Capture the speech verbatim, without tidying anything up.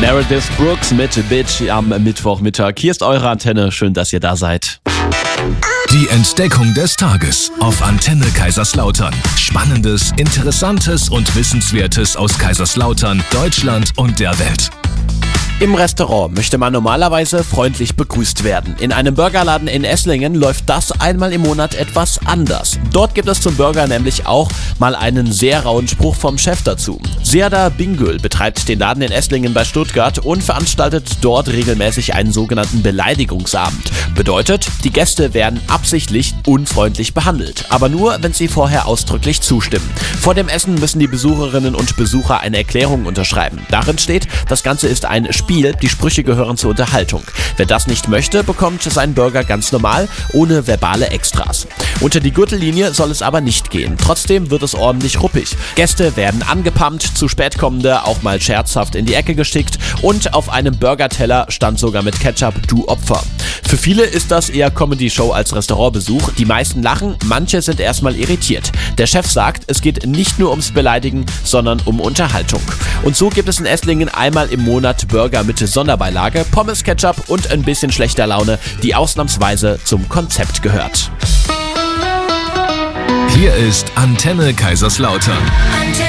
Meredith Brooks mit Bitch am Mittwochmittag. Hier ist eure Antenne. Schön, dass ihr da seid. Die Entdeckung des Tages auf Antenne Kaiserslautern. Spannendes, Interessantes und Wissenswertes aus Kaiserslautern, Deutschland und der Welt. Im Restaurant möchte man normalerweise freundlich begrüßt werden. In einem Burgerladen in Esslingen läuft das einmal im Monat etwas anders. Dort gibt es zum Burger nämlich auch mal einen sehr rauen Spruch vom Chef dazu. Serdar Bingöl betreibt den Laden in Esslingen bei Stuttgart und veranstaltet dort regelmäßig einen sogenannten Beleidigungsabend. Bedeutet, die Gäste werden absichtlich unfreundlich behandelt, aber nur, wenn sie vorher ausdrücklich zustimmen. Vor dem Essen müssen die Besucherinnen und Besucher eine Erklärung unterschreiben. Darin steht, das Ganze ist ein Spiel. Die Sprüche gehören zur Unterhaltung. Wer das nicht möchte, bekommt seinen Burger ganz normal, ohne verbale Extras. Unter die Gürtellinie soll es aber nicht gehen. Trotzdem wird es ordentlich ruppig. Gäste werden angepumpt, zu spät kommende auch mal scherzhaft in die Ecke geschickt und auf einem Burgerteller stand sogar mit Ketchup "Du Opfer". Für viele ist das eher Comedy-Show als Restaurantbesuch. Die meisten lachen, manche sind erstmal irritiert. Der Chef sagt, es geht nicht nur ums Beleidigen, sondern um Unterhaltung. Und so gibt es in Esslingen einmal im Monat Burger mit Sonderbeilage, Pommes, Ketchup und ein bisschen schlechter Laune, die ausnahmsweise zum Konzept gehört. Hier ist Antenne Kaiserslautern.